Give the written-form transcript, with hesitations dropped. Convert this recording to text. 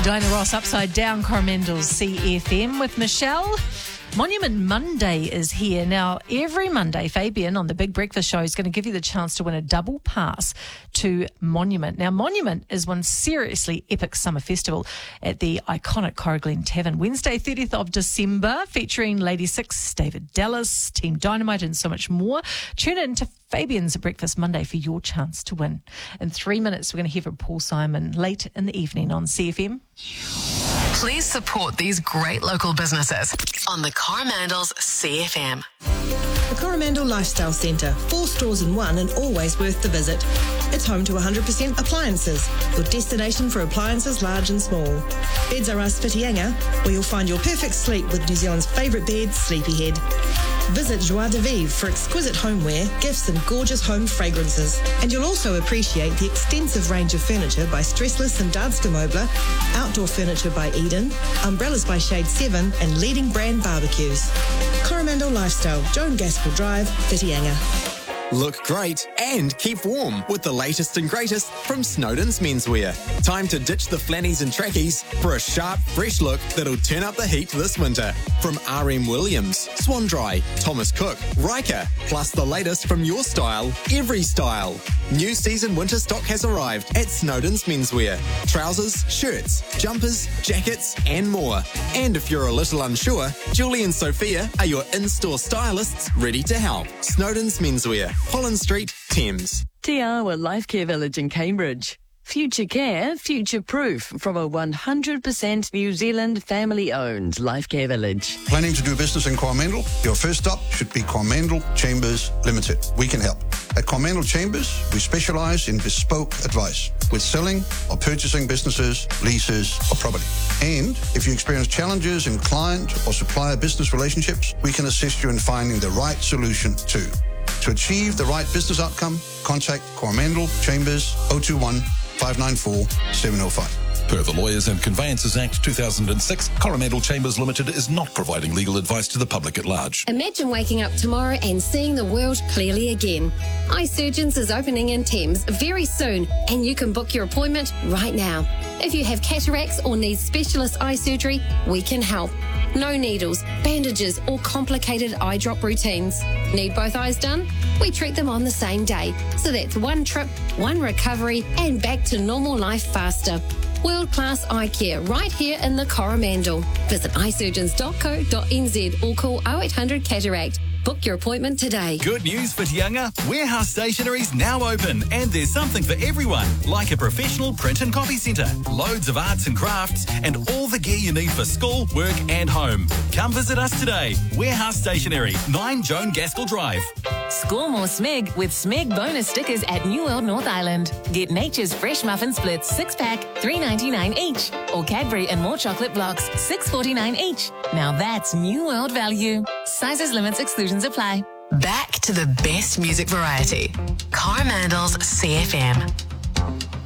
Diana Ross, Upside Down, Coromendel's CFM with Michelle. Monument Monday is here. Now, every Monday, Fabian on the Big Breakfast Show is going to give you the chance to win a double pass to Monument. Now, Monument is one seriously epic summer festival at the iconic Corriglen Tavern. Wednesday, 30th of December, featuring Lady Six, David Dallas, Team Dynamite and so much more. Tune in to Fabian's Breakfast Monday for your chance to win. In 3 minutes, we're going to hear from Paul Simon late in the evening on CFM. Please support these great local businesses on the Coromandels CFM. The Coromandel Lifestyle Centre, 4 stores in one and always worth the visit. It's home to 100% appliances, your destination for appliances large and small. Beds are us Whitianga, where you'll find your perfect sleep with New Zealand's favourite bed, Sleepyhead. Visit Joie de Vivre for exquisite homeware, gifts and gorgeous home fragrances. And you'll also appreciate the extensive range of furniture by Stressless and Danske Möbler, outdoor furniture by Eden, umbrellas by Shade 7 and leading brand barbecues. Coromandel Lifestyle, Joan Gaskell Drive, Whitianga. Look great and keep warm with the latest and greatest from Snowden's Menswear. Time to ditch the flannies and trackies for a sharp, fresh look that'll turn up the heat this winter. From RM Williams, Swan Dry, Thomas Cook, Riker, plus the latest from your style, every style. New season winter stock has arrived at Snowden's Menswear. Trousers, shirts, jumpers, jackets and more. And if you're a little unsure, Julie and Sophia are your in-store stylists ready to help. Snowden's Menswear, Holland Street, Thames. Te Awa Life Care Village in Cambridge. Future care, future proof from a 100% New Zealand family-owned Life Care Village. Planning to do business in Coromandel? Your first stop should be Coromandel Chambers Limited. We can help. At Coromandel Chambers, we specialise in bespoke advice with selling or purchasing businesses, leases or property. And if you experience challenges in client or supplier business relationships, we can assist you in finding the right solution too. To achieve the right business outcome, contact Coromandel Chambers 021 594 705. Per the Lawyers and Conveyances Act 2006, Coromandel Chambers Limited is not providing legal advice to the public at large. Imagine waking up tomorrow and seeing the world clearly again. Eye Surgeons is opening in Thames very soon, and you can book your appointment right now. If you have cataracts or need specialist eye surgery, we can help. No needles, bandages or complicated eye drop routines. Need both eyes done? We treat them on the same day. So that's one trip, one recovery and back to normal life faster. World-class eye care right here in the Coromandel. Visit eyesurgeons.co.nz or call 0800 Cataract. Book your appointment today. Good news for Tianga. Warehouse Stationery's now open and there's something for everyone, like a professional print and copy centre, loads of arts and crafts and all the gear you need for school, work and home. Come visit us today. Warehouse Stationery, 9 Joan Gaskell Drive. Score more Smeg with Smeg bonus stickers at New World North Island. Get Nature's Fresh Muffin Splits 6-pack, $3.99 each. Or Cadbury and More Chocolate Blocks, $6.49 each. Now that's New World value. Sizes, limits, exclusions apply. Back to the best music variety. Coromandel's CFM.